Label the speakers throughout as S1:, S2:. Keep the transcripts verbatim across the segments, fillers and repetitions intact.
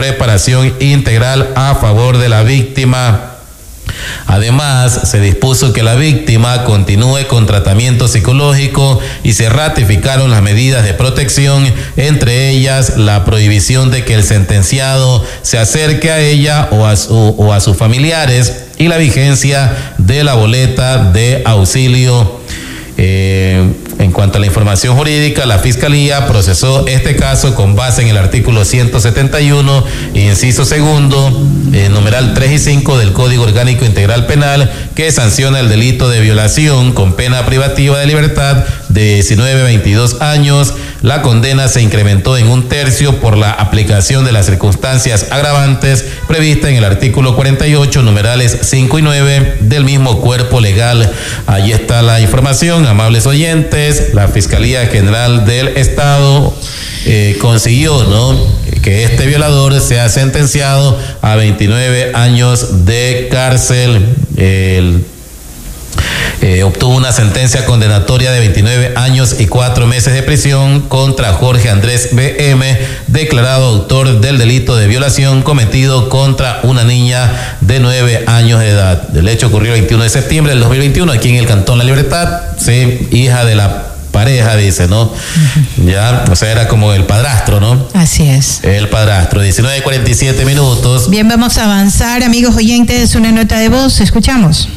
S1: reparación integral a favor de la víctima. Además, se dispuso que la víctima continúe con tratamiento psicológico y se ratificaron las medidas de protección, entre ellas la prohibición de que el sentenciado se acerque a ella o a, su, o a sus familiares y la vigencia de la boleta de auxilio. Eh, en cuanto a la información jurídica, la Fiscalía procesó este caso con base en el artículo ciento setenta y uno, inciso segundo, eh, numeral tres y cinco del Código Orgánico Integral Penal, que sanciona el delito de violación con pena privativa de libertad de diecinueve a veintidós años. La condena se incrementó en un tercio por la aplicación de las circunstancias agravantes previstas en el artículo cuarenta y ocho, numerales cinco y nueve del mismo cuerpo legal. Ahí está la información, amables oyentes. La Fiscalía General del Estado eh, consiguió, ¿no?, que este violador sea sentenciado a veintinueve años de cárcel. El Eh, obtuvo una sentencia condenatoria de veintinueve años y cuatro meses de prisión contra Jorge Andrés B M, declarado autor del delito de violación cometido contra una niña de nueve años de edad. El hecho ocurrió el veintiuno de septiembre del dos mil veintiuno aquí en el Cantón La Libertad, sí, hija de la pareja, dice, ¿no? Uh-huh. Ya, o sea, era como el padrastro, ¿no?
S2: Así es.
S1: El padrastro, diecinueve cuarenta y siete minutos.
S2: Bien, vamos a avanzar, amigos oyentes, una nota de voz, escuchamos.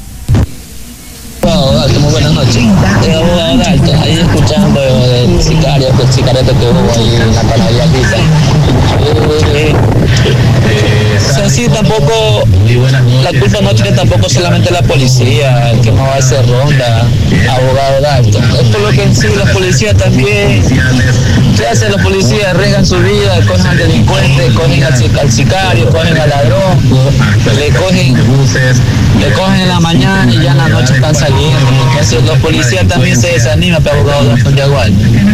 S3: Abogado Dalto, muy buenas noches. Eh, abogado Dalto, ahí escuchando del sicario, del sicariato que hubo ahí en la panadería Lisa. Eh, eh, o sea, sí, tampoco, la culpa no tiene tampoco solamente la policía, el que no va a hacer ronda, abogado Dalto. Es por lo que en sí la policía también, ¿qué hacen los policías? Arriesgan su vida, cogen al delincuente, cogen al, al sicario, cogen al ladrón, le cogen, le cogen en la mañana y ya en la noche están saliendo. Entonces los policías también se desaniman, pero abogado Dalton Yagual.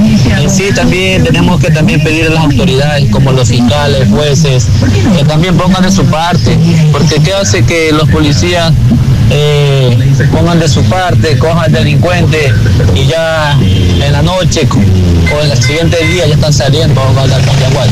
S3: En sí también tenemos que también pedir a las autoridades, como los fiscales, jueces, que también pongan de su parte, porque qué hace que los policías eh, pongan de su parte, cojan al delincuente y ya en la noche o en el siguiente día ya están saliendo, abogado Dalton Yagual.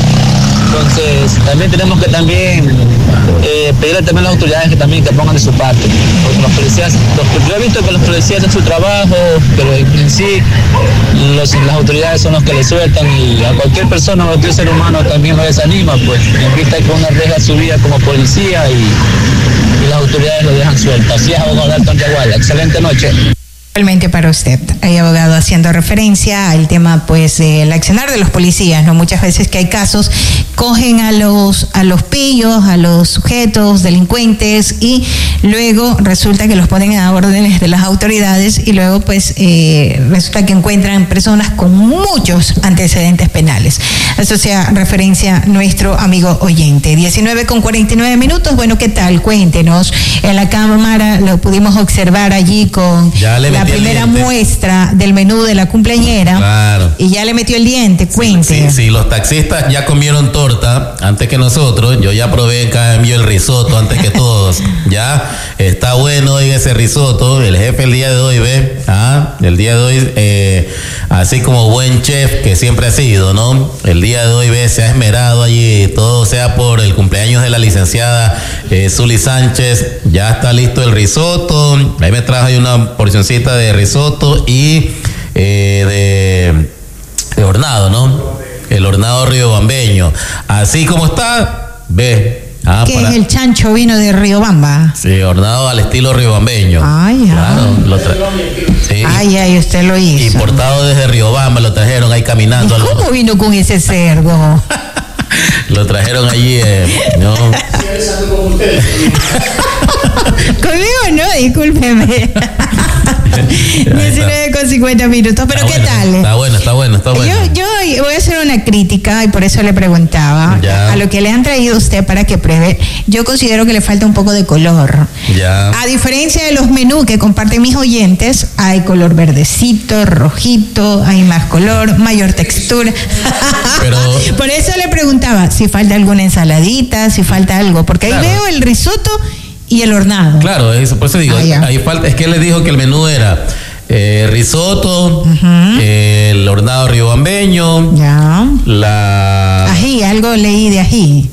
S3: Entonces también tenemos que también eh, pedirle también a las autoridades que también que pongan de su parte, porque los policías, los, yo he visto que los policías hacen su trabajo, pero en sí los, las autoridades son los que le sueltan, y a cualquier persona, a cualquier ser humano también lo desanima, pues en vista que uno arriesga su vida como policía y, y las autoridades lo dejan suelto. Así es, abogado Dalton Yagual. Excelente noche.
S2: Realmente para usted, hay abogado haciendo referencia al tema, pues, del accionar de los policías, ¿no? Muchas veces que hay casos, cogen a los a los pillos, a los sujetos, delincuentes, y luego resulta que los ponen a órdenes de las autoridades, y luego, pues, eh, resulta que encuentran personas con muchos antecedentes penales. Eso sea referencia nuestro amigo oyente. diecinueve con cuarenta y nueve minutos, bueno, ¿qué tal? Cuéntenos. En la cámara lo pudimos observar allí con la primera muestra del menú de la cumpleañera.
S1: Claro.
S2: Y ya le metió el diente, cuente.
S1: Sí, sí, sí, los taxistas ya comieron torta antes que nosotros. Yo ya probé en cambio el risotto antes que todos. Ya está bueno hoy ese risotto. El jefe el día de hoy, ve, ah, el día de hoy, eh, así como buen chef que siempre ha sido, ¿no? El día de hoy, ve, se ha esmerado allí, todo sea por el cumpleaños de la licenciada eh, Zuli Sánchez. Ya está listo el risotto. Ahí me trajo ahí una porcioncita de risotto y eh, de, de hornado, ¿no? El hornado riobambeño. Así como está, ve. Ah,
S2: ¿Qué
S1: para...
S2: es el chancho vino de Riobamba?
S1: Sí, hornado al estilo riobambeño.
S2: Ay,
S1: claro,
S2: ay.
S1: lo tra... sí.
S2: Ay, ay, usted lo hizo.
S1: Importado desde Riobamba, lo trajeron ahí caminando.
S2: ¿Y cómo
S1: al...
S2: vino con ese cerdo?
S1: Lo trajeron allí, eh, ¿no?
S2: Conmigo no, discúlpeme. diecinueve con cincuenta minutos, pero
S1: está
S2: ¿qué
S1: bueno,
S2: tal?
S1: Está bueno, está bueno, está bueno.
S2: Yo, yo voy a hacer una crítica, y por eso le preguntaba
S1: ya.
S2: a lo que le han traído a usted para que pruebe. Yo considero que le falta un poco de color.
S1: Ya.
S2: A diferencia de los menús que comparten mis oyentes, hay color verdecito, rojito, hay más color, mayor textura. Pero... por eso le preguntaba si falta alguna ensaladita, si falta algo, porque ahí claro. veo el risotto y el hornado.
S1: Claro, eso, por eso digo, ah, ahí falta, es que él le dijo que el menú era eh, risotto, uh-huh. eh, el hornado riobambeño,
S2: ya.
S1: la...
S2: ají, algo leí de ají.